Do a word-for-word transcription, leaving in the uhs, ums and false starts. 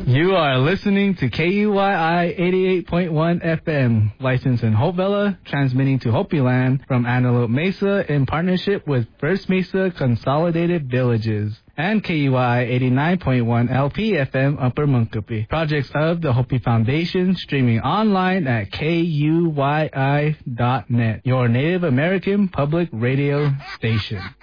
You are listening to K U Y I eighty-eight point one F M, licensed in Hope Villa, transmitting to Hopi Land from Antelope Mesa in partnership with First Mesa Consolidated Villages, and K U Y I eighty-nine point one L P F M Upper Munkapi. Projects of the Hopi Foundation, streaming online at K U Y I dot net, your Native American public radio station.